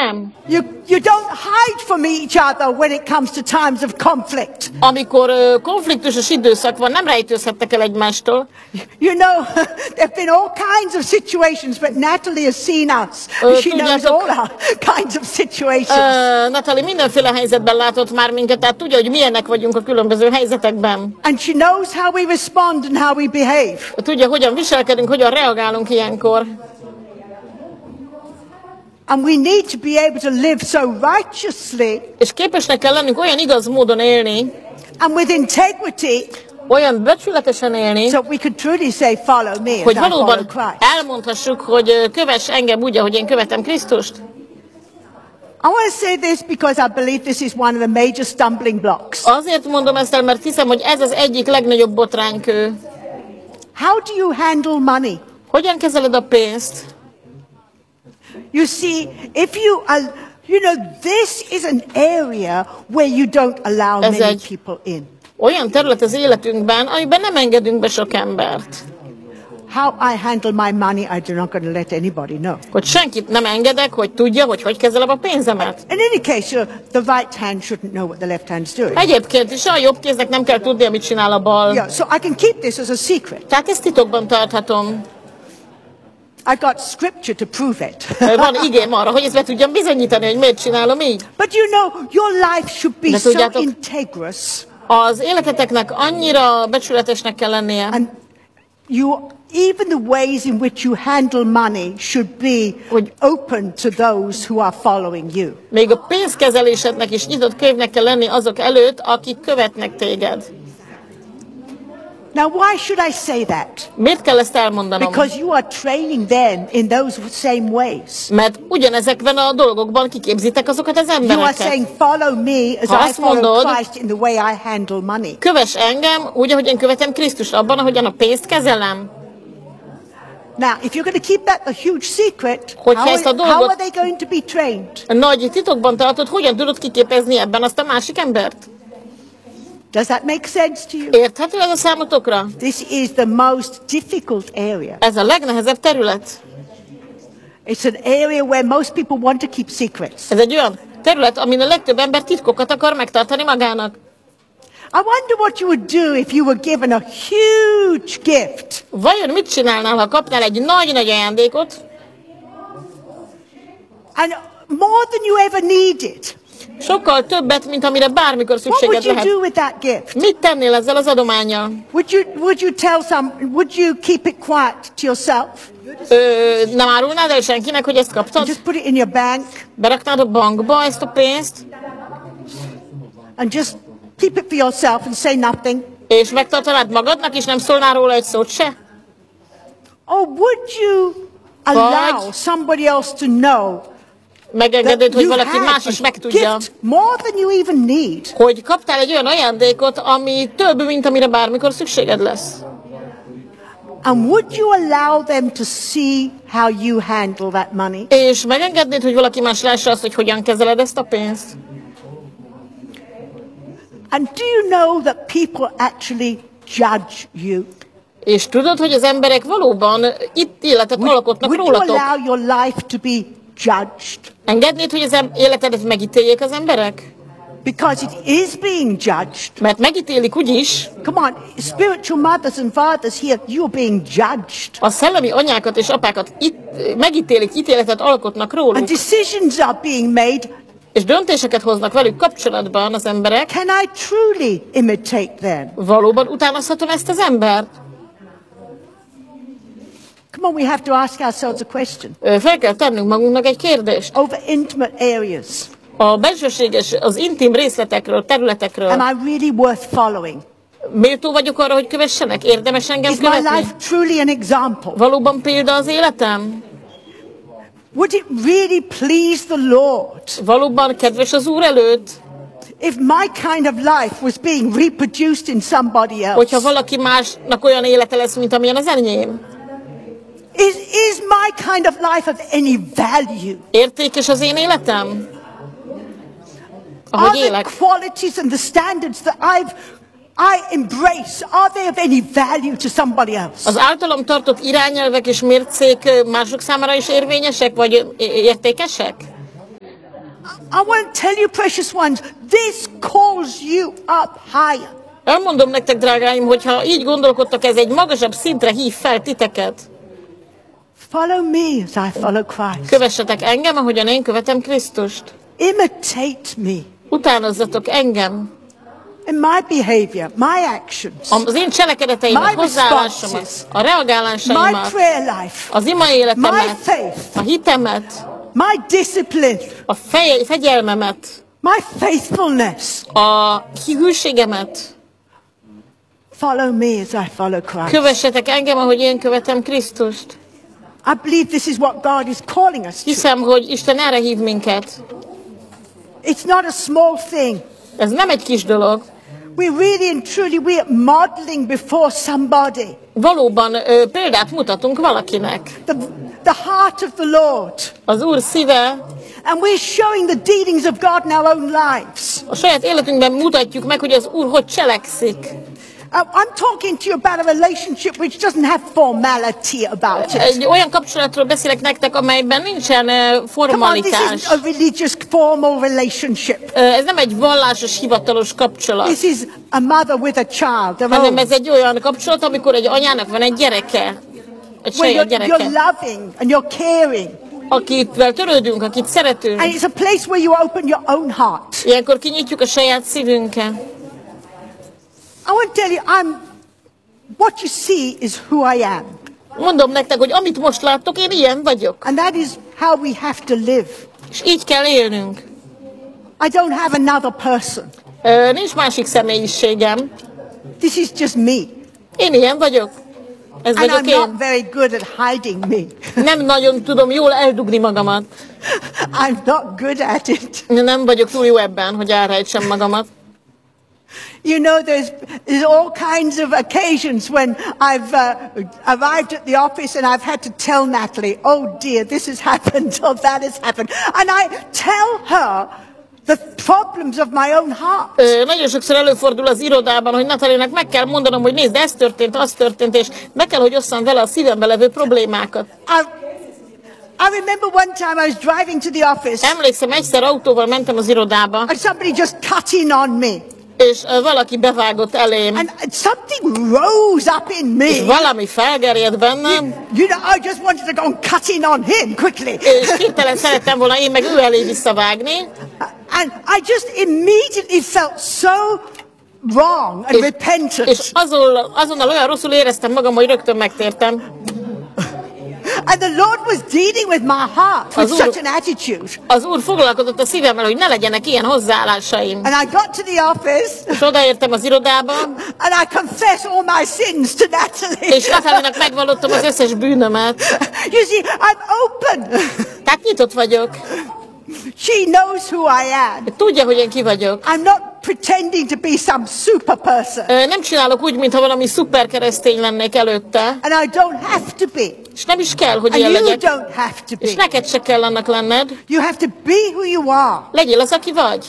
nem. You don't hide from each other when it comes to times of conflict. Amikor konfliktusos időszak van, nem rejtőzhettek el egymástól. You know, there've been all kinds of situations, but Natalie has seen us. She knows all our kinds of situations. Natalie mindenféle helyzetben látott már minket, tehát tudja, hogy milyenek vagyunk a különböző helyzetekben. And she knows how we respond and how we behave. Tudja, hogyan viselkedünk, hogyan reagálunk ilyenkor. And we need to be able to live so righteously. És képesnek kell lennünk olyan igaz módon élni, and with integrity, olyan becsületesen élni, so we could truly say, follow me, hogy as I follow valóban Christ. elmondhassuk, hogy kövess engem úgy, ahogy én követem Krisztust. I want to say this because I believe this is one of the major stumbling blocks. Azért mondom ezt el, mert hiszem, hogy ez az egyik legnagyobb botránykő. How do you handle money? Hogyan kezeled a pénzt? You see, if you are, you know, this is an area where you don't allow many people in. Olyan terület az életünkben, amiben nem engedünk be sok embert. How I handle my money, I'm not going to let anybody know. Hogy senkit nem engedek, hogy tudja, hogy kezelem a pénzemet. In any case, the right hand shouldn't know what the left hand's doing. Egyébként is a jobb kéznek nem kell tudnia, mit csinál a bal. Yeah, so I can keep this as a secret. Tehát ezt titokban tarthatom. I got scripture to prove it. Van igém arra, hogy ezt be tudjam bizonyítani, hogy miért csinálom így. But you know, your life should be so integrous. Az életeteknek annyira becsületesnek kell lennie. And even the ways in which you handle money should be open to those who are following you. Még a pénzkezelésednek is nyitott könyvnek kell lenni azok előtt, akik követnek téged. Now, why should I say that? Miért kell ezt elmondanom? Because you are training them in those same ways. Mert ugyanezekben a dolgokban kiképzitek azokat az embereket. You are saying, follow me as I follow Christ in the way I handle money. Kövess engem úgy, ahogy én követem Krisztust abban, ahogyan a pénzt kezelem. Now, if you're going to keep that a huge secret, how are they going to be trained? Nagy titokban tartod, hogyan tudod kiképezni ebben azt a másik embert? Does that make sense to you? Érthető ez a számotokra? This is the most difficult area. Ez a legnehezebb terület. It's an area where most people want to keep secrets. Ez egy olyan terület, amin a legtöbb ember titkokat akar megtartani magának. I wonder what you would do if you were given a huge gift. Vajon mit csinálnál, ha kapnál egy nagy-nagy ajándékot? And more than you ever needed. Sokkal többet, mint amire bármikor szükséged lehet. What would you do with that gift? Mit tennél ezzel az adománnyal? Would you keep it quiet to yourself? Nem árulnád el senkinek, hogy ezt kaptad? Just put it in your bank. Beraknád a bankba ezt a pénzt? And just keep it for yourself and say nothing. És megtartanád magadnak, és nem szólnál róla egy szót se? Or would you allow somebody else to know? Megengeded, hogy valaki más is megtudja, hogy kaptál egy olyan ajándékot, ami több, mint amire bármikor szükséged lesz. And would you allow them to see how you handle that money? És megengednéd, hogy valaki más lássa azt, hogy hogyan kezeled ezt a pénzt? And do you know that people actually judge you? És tudod, hogy az emberek valóban ítéletet alkotnak rólatok? Would you allow your life to be judged? Engednéd, hogy az életedet megítéljék az emberek? Because it is being judged. Mert megítélik úgyis. Come on, spiritual mothers and fathers here, you're being judged. A szellemi anyákat és apákat megítélik, ítéletet alkotnak róluk. And decisions are being made. És döntéseket hoznak velük kapcsolatban az emberek. Can I truly imitate them? Valóban utánozhatom ezt az embert? Come on, we have to ask ourselves a question. Fel kell tennünk magunknak egy kérdést. Over intimate areas. A bensőséges, az intim részletekről, területekről. Am I really worth following? Méltó vagyok arra, hogy kövessenek? Érdemes engem követni? Is my life truly an example? Valóban példa az életem? Would it really please the Lord? Valóban kedves az Úr előtt? If my kind of life was being reproduced in somebody else. Hogyha valaki másnak olyan élete lesz, mint amilyen az enyém? Is my kind of life of any value? Értékes az én életem? Ahogy élek. Are the qualities and the standards that I embrace, are they of any value to somebody else? Az általam tartott irányelvek és mércék mások számára is érvényesek, vagy értékesek? I want to tell you, precious ones, this calls you up higher. Elmondom nektek, drágáim, hogyha így gondolkodtak, ez egy magasabb szintre hív fel titeket. Follow me as I follow Christ. Kövessetek engem, ahogyan én követem Krisztust. Imitate me. Utánozzatok engem. In my behavior, my actions, Az én cselekedeteimet, my hozzáállásomat, responses, a my reagálásaimat, prayer life, az ima my életemet, faith, a hitemet, my discipline, a fegyelmemet, my faithfulness. a hűségemet. Follow me as I follow Christ. Kövessetek engem, ahogy én követem Krisztust. I believe this is what God is calling us to. Hiszem, hogy Isten erre hív minket. It's not a small thing. Ez nem egy kis dolog. We really and truly, we are modeling before somebody Valóban példát mutatunk valakinek. the heart of the Lord. Az Úr szíve, And we're showing the dealings of God in our own lives. a saját életünkben mutatjuk meg, hogy az Úr hogy cselekszik. I'm talking to you about a relationship which doesn't have formality about it. Egy olyan kapcsolatról beszélek nektek, amelyben nincsen Come on, this formalitás. isn't a religious formal relationship. Ez nem egy vallásos, hivatalos kapcsolat, This is a mother with a child. hanem ez egy olyan kapcsolat, amikor egy anyának van egy gyereke, egy Where saját you're gyereke, loving and you're caring. akivel törődünk, akit szeretünk. And it's a place where you open your own heart. Ilyenkor kinyitjuk a saját szívünket. I want to tell you, what you see is who I am. Mondom nektek, hogy amit most láttok, én ilyen vagyok. And that is how we have to live. És így kell élnünk. I don't have another person. Nincs másik személyiségem. This is just me. Én ilyen vagyok. Ez And vagyok I'm not én. very good at hiding me. Nem nagyon tudom jól eldugni magamat. I'm not good at it. Nem vagyok túl jó ebben, hogy elrejtsem magamat. You know, there's all kinds of occasions when I've arrived at the office and I've had to tell Natalie, oh dear, this has happened or that has happened. And I tell her the problems of my own heart. Nagyon sokszor előfordul az irodában, hogy Natalie-nek meg kell mondanom, hogy nézd, ez történt, az történt, és meg kell, hogy osszam vele a szívembe levő problémákat. I remember one time I was driving to the office Emlékszem, egyszer autóval mentem az irodába, and somebody just cut in on me. és valaki bevágott elém, And something rose up in me. és valami felgerjedt bennem, You know, I just wanted to go and cut in on him quickly. és hirtelen szerettem volna én meg ő elé visszavágni, And I just immediately felt so wrong and repentant. és azonnal olyan rosszul éreztem magam, hogy rögtön megtértem. And the Lord was dealing with my heart with such an attitude. Az Úr foglalkozott a szívemmel, hogy ne legyenek ilyen hozzáállásaim. And I got to the office És odaértem az irodába, and I confessed all my sins to Natalie. és Natalie-nak megvallottam az összes bűnömet. You see, I'm open. Tehát nyitott vagyok. She knows who I am. Tudja, hogy én ki vagyok. I'm not pretending to be some super person. Nem csinálok úgy, mintha valami szuper keresztény lennék előtte. And I don't have to be. És nem is kell, hogy And ilyen you legyek. don't have to És be. neked se kell annak lenned. You have to be who you are. Legyél az, aki vagy.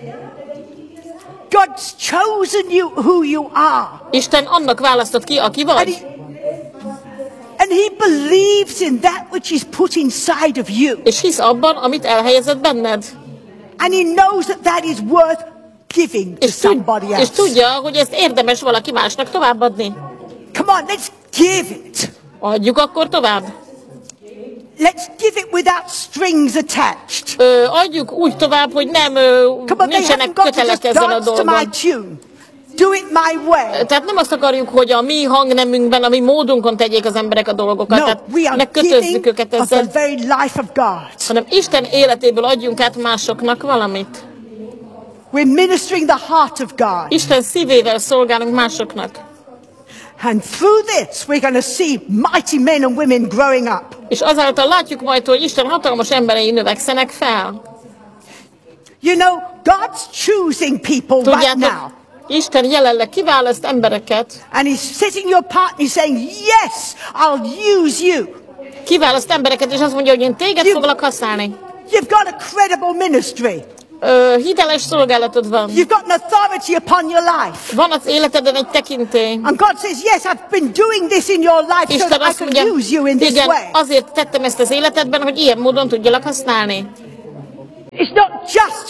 God's chosen you who you are. Isten annak választott ki, aki vagy. And he believes in that which is put inside of you. És hisz abban, amit elhelyezett benned. And he knows that that is worth giving to somebody És else. tudja, hogy ezt érdemes valaki másnak továbbadni. Come on, let's give it. Adjuk akkor tovább. Let's give it without strings attached. Adjuk úgy tovább, hogy nem Come on, they nincsenek haven't got to kötelek just ezen a dance to my dolgon. tune. Do it my way. Tehát nem azt akarjuk, hogy a mi hangnemünkben, a mi módunkon tegyék az emberek a dolgokat. No, Tehát we are ne kötözzük giving őket of the ezzel, very life of God. hanem Isten életéből adjunk át másoknak valamit. We're ministering the heart of God. Isten szívével szolgálunk másoknak. And through this, we're going to see mighty men and women growing up. És azáltal látjuk majd, hogy Isten hatalmas emberei növekszenek fel. You know, God's choosing people right Tudjátok, now. Isten jelenleg kiválaszt embereket, And he's setting you apart and he's saying, yes, I'll use you. kiválaszt embereket, és azt mondja, hogy én téged foglak használni. You've got a credible ministry. Hiteles szolgálatod van. You've got an authority upon your life. Van az életeden egy tekintély. And God says, yes, I've been doing this in your life so Isten that I azt can mondja, use you in this igen, way. azért tettem ezt az életedben, hogy ilyen módon tudjalak használni. It's not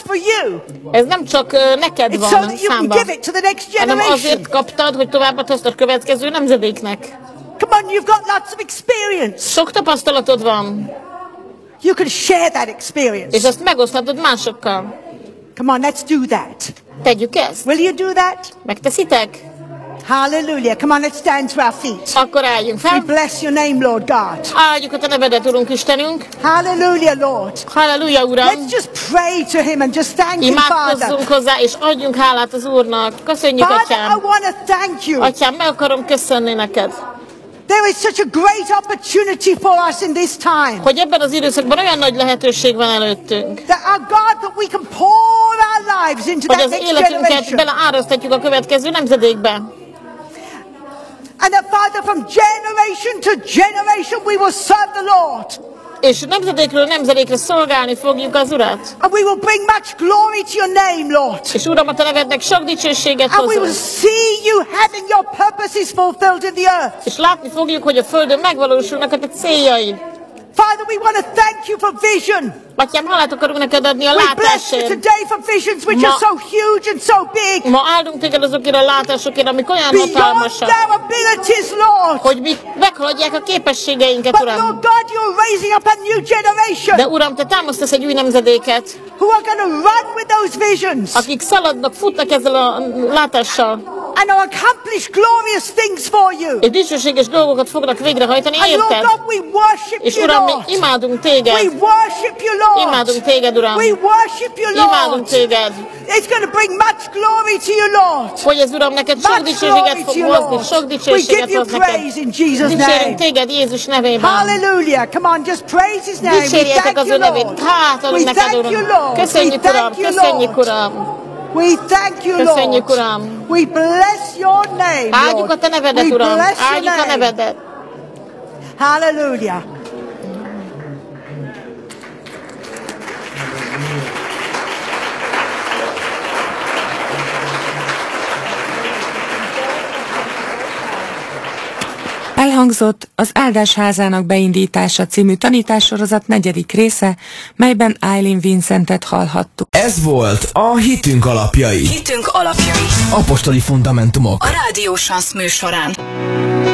for you. Ez nem csak neked It's so van that you can számba, give it to the next hanem generation. azért kaptad, hogy továbbadhassd a következő nemzedéknek. Come on, you've got lots of experience. Sok tapasztalatod van, You can share that és experience. ezt megoszthatod másokkal. Come on, let's do that. Tegyük ezt. Will you do that? Megteszitek? Hallelujah. Come on, let's stand to our feet. Akkor álljunk We fel. bless your name, Lord God. Áldjuk a te nevedet, Urunk Istenünk. Hallelujah, Lord. Halleluja, Uram. Let's just pray to him and just thank him, Father. Imádkozzunk hozzá, és adjunk hálát az Úrnak. Köszönjük, Father, I Atyám. want to thank you. Atyám, meg akarom köszönni neked, There is such a great opportunity for us in this time. hogy ebben az időszakban olyan nagy lehetőség van előttünk, That our God, that we can pour our lives into hogy that az next életünket generation. beleárasztatjuk a következő nemzedékbe. And that, Father, from generation to generation we will serve the Lord. És nemzedékről nemzedékre szolgálni fogjuk az Urat. And we will bring much glory to your name, Lord. És Uram, a te nevednek sok dicsőséget And we will hozunk. see you having your purposes fulfilled in the earth. És látni fogjuk, hogy a Földön megvalósulnak a te céljaid. Father, we want to thank you for vision. Atyám, hálát akarunk neked adni a We bless you látásért. today for visions which are so huge and so big. Ma áldunk téged azokért a látásokért, amik olyan Beyond hatalmasak, our abilities, Lord. hogy mi meghaladják a képességeinket, But Uram. Lord God, you're raising up a new generation De Uram, te támasztasz egy új nemzedéket, who are going to run with those visions akik szaladnak, futnak ezzel a látással, and will accomplish glorious things for you. és dicsőséges dolgokat fognak végrehajtani, And Lord érted? God, we worship És you, Uram, mi Lord. imádunk We téged, worship you, Lord. imádunk téged, Uram, We worship you, imádunk Lord. téged, It's going to bring much glory to you, Lord. hogy ez, Uram, neked sok Much dicsőséget glory to fog you, hozni, Lord. sok We dicsőséget give you hoz neked. praise in Jesus' Dicsérünk name. téged Jézus nevében. Hallelujah. Come on, just praise his name. We Dicsérjetek thank az you, ő nevét. Lord. Hátadunk We neked, thank you, Uram. Lord. We Köszönjük, Uram, thank you, köszönjük, Lord. Uram. We thank you, Köszönjük, Lord. Uram. We bless your name, Áldjuk a te Lord. nevedet, We Uram. bless your Áldjuk a name. nevedet. Hallelujah. Elhangzott az Áldás házának beindítása című tanítássorozat 4. része, melyben Eileen Vincentet hallhattuk. Ez volt a Hitünk alapjai. Hitünk alapjai. Apostoli fundamentumok. A Rádió Sansz műsorán.